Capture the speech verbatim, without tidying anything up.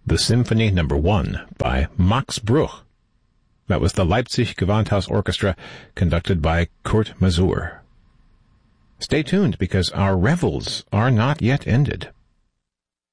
the Symphony Number One by Max Bruch. That was the Leipzig Gewandhaus Orchestra, conducted by Kurt Masur. Stay tuned, because our revels are not yet ended.